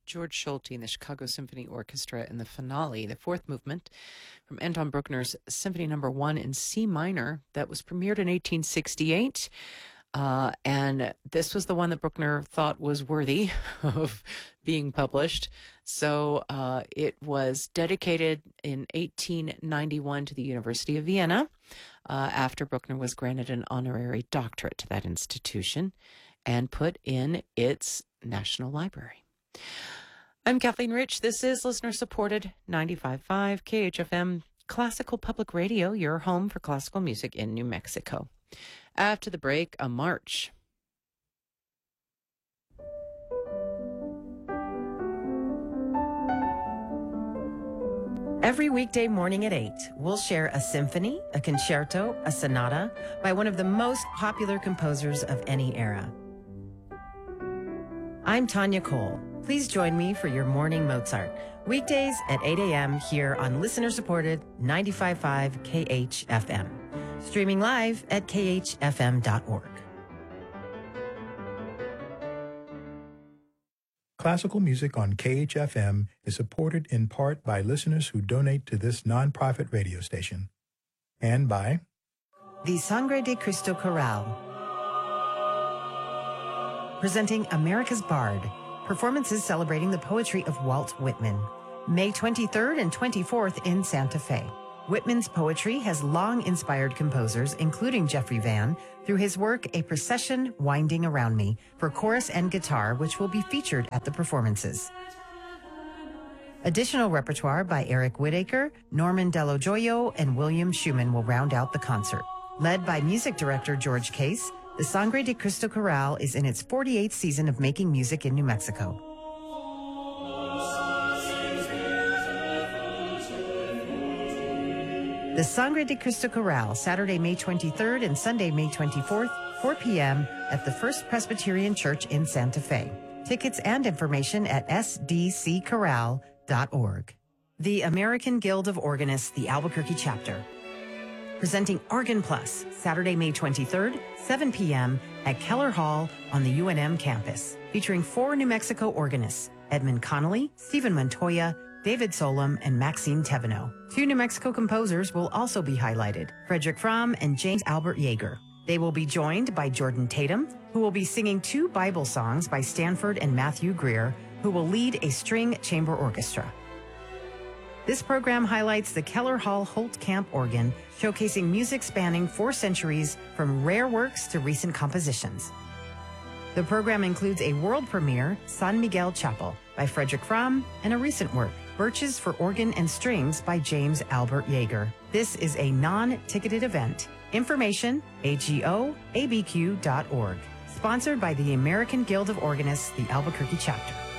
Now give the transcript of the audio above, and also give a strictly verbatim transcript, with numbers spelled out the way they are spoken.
George Schulte and the Chicago Symphony Orchestra in the finale, the fourth movement from Anton Bruckner's Symphony Number One in C minor that was premiered in eighteen sixty-eight. Uh, and this was the one that Bruckner thought was worthy of being published. So uh, it was dedicated in eighteen ninety-one to the University of Vienna uh, after Bruckner was granted an honorary doctorate to that institution and put in its National Library. I'm Kathleen Rich. This is listener-supported ninety-five point five K H F M Classical Public Radio, your home for classical music in New Mexico. After the break, a march. Every weekday morning at eight, we'll share a symphony, a concerto, a sonata by one of the most popular composers of any era. I'm Tanya Cole. Please join me for your morning Mozart. Weekdays at eight a.m. here on listener-supported ninety-five point five K H F M. Streaming live at k h f m dot org. Classical music on K H F M is supported in part by listeners who donate to this nonprofit radio station. And by the Sangre de Cristo Chorale, presenting America's Bard, performances celebrating the poetry of Walt Whitman. May twenty-third and twenty-fourth in Santa Fe. Whitman's poetry has long inspired composers, including Jeffrey Van, through his work A Procession Winding Around Me for chorus and guitar, which will be featured at the performances. Additional repertoire by Eric Whittaker, Norman Dello Joyo, and William Schumann will round out the concert. Led by music director George Case, the Sangre de Cristo Chorale is in its forty-eighth season of making music in New Mexico. The Sangre de Cristo Chorale, Saturday, May twenty-third and Sunday, May twenty-fourth, four p.m. at the First Presbyterian Church in Santa Fe. Tickets and information at s d c chorale dot org. The American Guild of Organists, the Albuquerque chapter, presenting Organ Plus, Saturday, May twenty-third, seven p.m. at Keller Hall on the U N M campus, featuring four New Mexico organists, Edmund Connolly, Stephen Montoya, David Solom, and Maxine Teveno. Two New Mexico composers will also be highlighted, Frederick Fromm and James Albert Yeager. They will be joined by Jordan Tatum, who will be singing two Bible songs by Stanford and Matthew Greer, who will lead a string chamber orchestra. This program highlights the Keller Hall Holt Camp organ, showcasing music spanning four centuries from rare works to recent compositions. The program includes a world premiere, San Miguel Chapel, by Frederick Fromm, and a recent work, Birches for Organ and Strings by James Albert Yeager. This is a non-ticketed event. Information, a g o a b q dot org. Sponsored by the American Guild of Organists, the Albuquerque chapter.